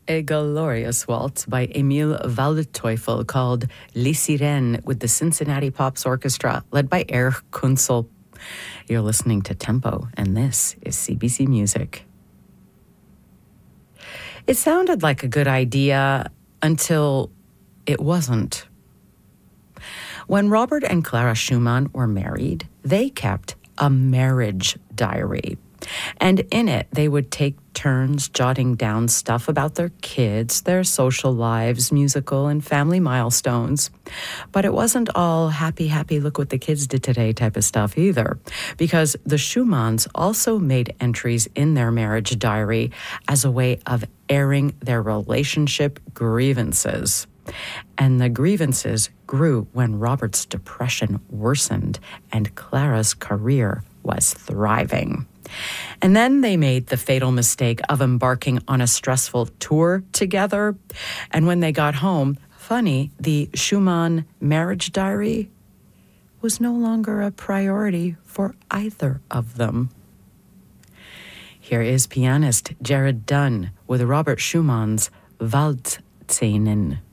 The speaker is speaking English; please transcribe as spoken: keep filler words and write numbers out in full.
A glorious waltz by Emil Waldteufel called Les Sirènes with the Cincinnati Pops Orchestra, led by Erich Kunzel. You're listening to Tempo, and this is C B C Music. It sounded like a good idea until it wasn't. When Robert and Clara Schumann were married, they kept a marriage diary. And in it, they would take turns jotting down stuff about their kids, their social lives, musical and family milestones. But it wasn't all happy, happy, look what the kids did today type of stuff either, because the Schumanns also made entries in their marriage diary as a way of airing their relationship grievances. And the grievances grew when Robert's depression worsened and Clara's career was thriving. And then they made the fatal mistake of embarking on a stressful tour together. And when they got home, funny, the Schumann marriage diary was no longer a priority for either of them. Here is pianist Jared Dunn with Robert Schumann's Waldszenen.